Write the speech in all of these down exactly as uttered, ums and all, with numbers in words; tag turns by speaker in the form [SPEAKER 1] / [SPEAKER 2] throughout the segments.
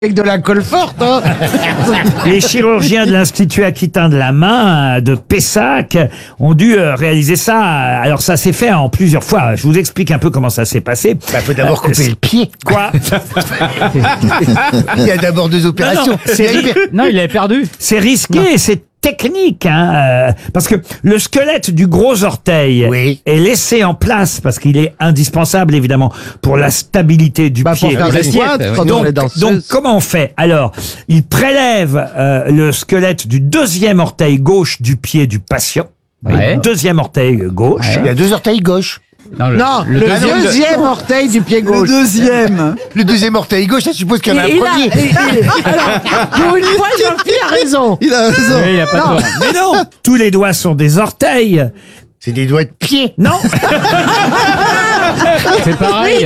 [SPEAKER 1] avec de la colle forte, hein.
[SPEAKER 2] Les chirurgiens de l'Institut Aquitain de la Main de Pessac ont dû euh, réaliser ça. Alors ça s'est fait en plusieurs fois. Je vous explique un peu comment ça s'est passé.
[SPEAKER 3] Bah, faut d'abord couper
[SPEAKER 2] Euh,
[SPEAKER 3] le pied.
[SPEAKER 2] Quoi?
[SPEAKER 3] Il y a d'abord deux opérations.
[SPEAKER 2] Non, non, c'est
[SPEAKER 3] Il y a hyper-
[SPEAKER 4] Non, il avait perdu.
[SPEAKER 2] C'est risqué, c'est technique, hein, euh, parce que le squelette du gros orteil
[SPEAKER 3] Oui.
[SPEAKER 2] est laissé en place parce qu'il est indispensable évidemment pour la stabilité du
[SPEAKER 1] Bah, pour
[SPEAKER 2] pied.
[SPEAKER 1] faire des
[SPEAKER 4] L'assiette,
[SPEAKER 1] squats,
[SPEAKER 4] ouais.
[SPEAKER 1] quand on
[SPEAKER 2] Donc,
[SPEAKER 1] est danseuse.
[SPEAKER 2] donc comment on fait? Alors, il prélève euh, le squelette du deuxième orteil gauche du pied du patient.
[SPEAKER 4] Ouais.
[SPEAKER 2] Deuxième orteil gauche.
[SPEAKER 3] Il y a deux orteils gauche.
[SPEAKER 4] Non, le,
[SPEAKER 1] Non, le,
[SPEAKER 4] deuxième-
[SPEAKER 1] deuxième orteil du pied gauche.
[SPEAKER 5] deuxième.
[SPEAKER 3] Le deuxième orteil gauche, ça suppose qu'il y en a un
[SPEAKER 1] Il a-
[SPEAKER 3] premier.
[SPEAKER 1] il- il- alors, pour une fois, Jean-Pierre a raison.
[SPEAKER 5] Il a raison.
[SPEAKER 4] Oui, il a pas
[SPEAKER 1] Non.
[SPEAKER 4] tort.
[SPEAKER 2] Mais non, tous les doigts sont des orteils.
[SPEAKER 3] C'est des doigts de pied.
[SPEAKER 2] Non,
[SPEAKER 4] C'est pareil.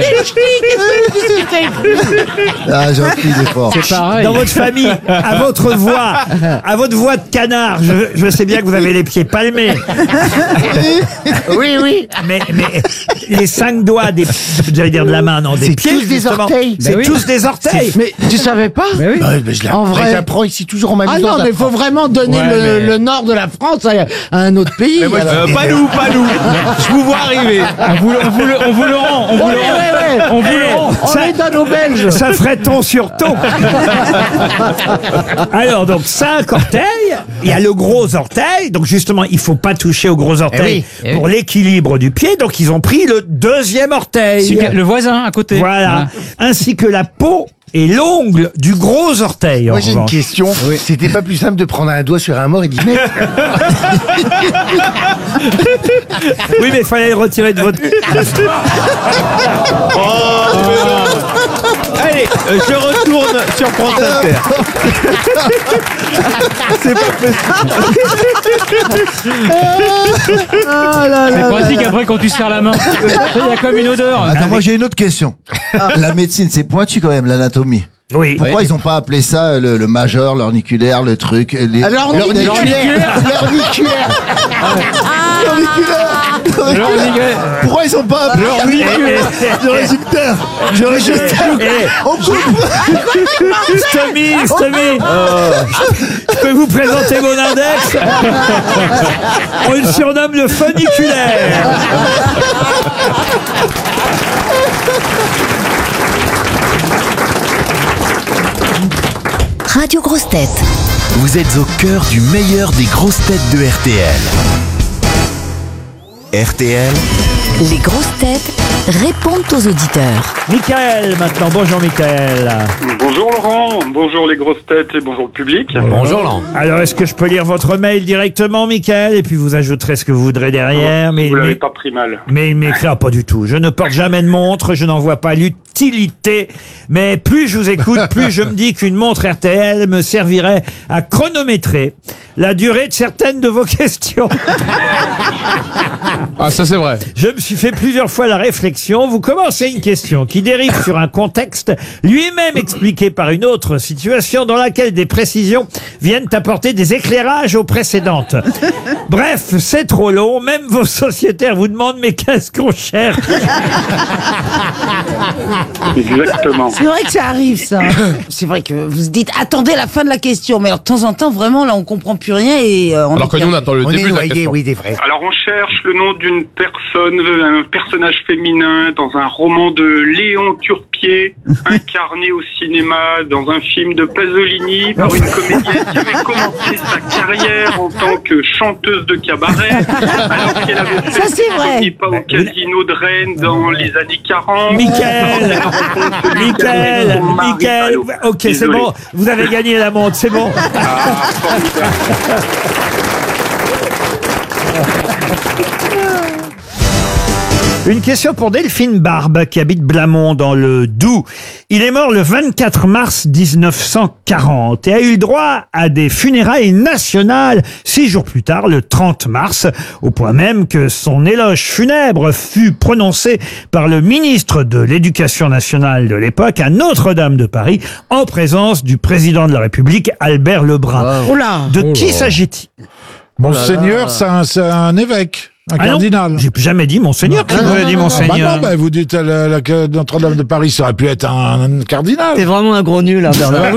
[SPEAKER 5] Ah, Jean-Pierre, il est fort.
[SPEAKER 4] C'est pareil.
[SPEAKER 2] dans votre famille, à votre voix, à votre voix de canard, je, je sais bien que vous avez les pieds palmés.
[SPEAKER 3] Oui, oui.
[SPEAKER 2] Mais, mais les cinq doigts des, j'allais dire de la main, non, des
[SPEAKER 3] C'est
[SPEAKER 2] pieds,
[SPEAKER 3] tous des
[SPEAKER 2] justement,
[SPEAKER 3] orteils.
[SPEAKER 2] C'est
[SPEAKER 4] Ben oui.
[SPEAKER 2] tous des orteils.
[SPEAKER 1] Mais tu savais pas?
[SPEAKER 4] Mais oui.
[SPEAKER 3] Ouais, bah, je
[SPEAKER 1] En vrai.
[SPEAKER 3] j'apprends ici toujours en
[SPEAKER 1] Ah
[SPEAKER 3] m'amusant.
[SPEAKER 1] non, mais il faut vraiment donner
[SPEAKER 4] Ouais,
[SPEAKER 1] le,
[SPEAKER 4] mais-
[SPEAKER 1] le nord de la France à, à un autre pays. alors.
[SPEAKER 6] Euh, pas nous, pas nous. Je vous vois arriver.
[SPEAKER 4] On vous, le- on vous le, on vous le rend. On vous
[SPEAKER 1] Ouais,
[SPEAKER 4] le rend.
[SPEAKER 1] ouais, ouais.
[SPEAKER 4] On vous le rend.
[SPEAKER 1] On les donne aux Belges.
[SPEAKER 2] Ça ferait ton sur ton. Alors, donc, cinq orteils. Il y a le gros orteil. Donc, justement, il faut pas toucher au gros orteil
[SPEAKER 4] Eh oui.
[SPEAKER 2] pour l'équilibre du pied. Donc, ils ont pris le deuxième orteil.
[SPEAKER 4] Celui qui- Le voisin à côté.
[SPEAKER 2] Voilà. Ainsi que la peau et l'ongle du gros orteil. en
[SPEAKER 3] Moi, j'ai une
[SPEAKER 2] revanche.
[SPEAKER 3] question. C'était pas plus simple de prendre un doigt sur un mort et d'y mettre.
[SPEAKER 2] Oui, mais il fallait le retirer de votre...
[SPEAKER 6] Allez, euh, je retourne sur France Inter. C'est pas
[SPEAKER 4] C'est pratique après quand tu serres la main. Il y a comme une odeur.
[SPEAKER 5] Attends, moi j'ai une autre question. La médecine, c'est pointu quand même, l'anatomie.
[SPEAKER 2] Oui.
[SPEAKER 5] Pourquoi ils ont pas appelé ça le, le majeur, l'orniculaire, le truc les...
[SPEAKER 1] Alors,
[SPEAKER 3] L'orniculaire. L'orniculaire.
[SPEAKER 5] L'orniculaire. Pourquoi ils ont pas appelé J'aurais dû me taire. J'aurais dû me taire.
[SPEAKER 2] Eh,
[SPEAKER 5] On coupe.
[SPEAKER 2] Stomy, Stomy, je peux vous présenter mon index. On le surnomme le funiculaire.
[SPEAKER 7] Radio Grosses Têtes.
[SPEAKER 8] Vous êtes au cœur du meilleur des grosses têtes de R T L. R T L,
[SPEAKER 7] Les grosses têtes répondent aux auditeurs.
[SPEAKER 2] Michael, maintenant. Bonjour, Michael.
[SPEAKER 9] Bonjour Laurent, bonjour les grosses têtes et bonjour le public.
[SPEAKER 6] Bonjour, Laurent.
[SPEAKER 2] Alors, est-ce que je peux lire votre mail directement, Michael, et puis vous ajouterez ce que vous voudrez derrière, mais
[SPEAKER 9] Vous l'avez
[SPEAKER 2] mais,
[SPEAKER 9] pas pris mal.
[SPEAKER 2] mais il m'écrit ah, pas du tout. Je ne porte jamais de montre, je n'en vois pas l'utilité, mais plus je vous écoute, plus je me dis qu'une montre R T L me servirait à chronométrer la durée de certaines de vos questions.
[SPEAKER 6] Ah, ça c'est vrai.
[SPEAKER 2] Je me suis fait plusieurs fois la réflexion. Vous commencez une question qui dérive sur un contexte lui-même expliqué par une autre situation dans laquelle des précisions viennent apporter des éclairages aux précédentes. Bref, c'est trop long. Même vos sociétaires vous demandent mais qu'est-ce qu'on cherche?
[SPEAKER 9] Exactement.
[SPEAKER 1] C'est vrai que ça arrive, ça. C'est vrai que vous se dites, attendez la fin de la question. Mais alors, de temps en temps, vraiment, là, on comprend plus rien et euh, on
[SPEAKER 6] Alors que nous on attend le
[SPEAKER 3] On est
[SPEAKER 6] début de la
[SPEAKER 3] noyé,
[SPEAKER 6] question.
[SPEAKER 3] oui, des vrais.
[SPEAKER 9] Alors on cherche le nom d'une personne, un personnage féminin dans un roman de Léon Turpier, incarné au cinéma dans un film de Pasolini par une comédienne qui avait commencé sa carrière en tant que chanteuse de cabaret, alors qu'elle avait fait
[SPEAKER 1] Ça, c'est
[SPEAKER 9] son
[SPEAKER 1] vrai.
[SPEAKER 9] premier pas au casino de Rennes dans les années quarante.
[SPEAKER 2] Michael,
[SPEAKER 9] Elle rencontre celui qui a
[SPEAKER 2] Michael,
[SPEAKER 9] été son mari.
[SPEAKER 2] Michael.
[SPEAKER 9] Allô.
[SPEAKER 2] Ok, c'est
[SPEAKER 9] Désolé.
[SPEAKER 2] bon. Vous avez gagné la montre, c'est bon.
[SPEAKER 9] Ah, formidable.
[SPEAKER 2] Une question pour Delphine Barbe qui habite Blamont dans le Doubs. Il est mort le vingt-quatre mars mille neuf cent quarante et a eu le droit à des funérailles nationales six jours plus tard, le trente mars, au point même que son éloge funèbre fut prononcé par le ministre de l'Éducation nationale de l'époque à Notre-Dame de Paris en présence du président de la République, Albert Lebrun.
[SPEAKER 1] Oh là.
[SPEAKER 2] De qui s'agit-il?
[SPEAKER 10] Monseigneur, c'est un, c'est un évêque.
[SPEAKER 5] Un
[SPEAKER 2] Ah non,
[SPEAKER 5] cardinal.
[SPEAKER 2] j'ai jamais dit monseigneur. Qui m'aurait dit
[SPEAKER 5] Ah bah
[SPEAKER 2] monseigneur?
[SPEAKER 5] non, bah vous dites euh, la, la- que Notre-Dame de Paris, ça aurait pu être un, un cardinal.
[SPEAKER 10] T'es vraiment un gros nul, hein, Bernard.